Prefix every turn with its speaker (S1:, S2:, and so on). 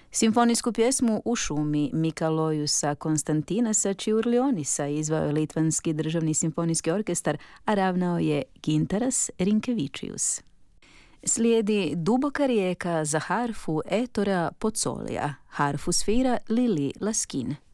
S1: Simfonijsku pjesmu U šumi Mikalojusa Konstantinasa Čiurlionisa izveo je Litvanski državni simfonijski orkestar, a ravnao je Gintaras Rinkevičius. Slijedi Duboka rijeka za harfu Ettore Pozzolia. Harfu svira Lili Laskin.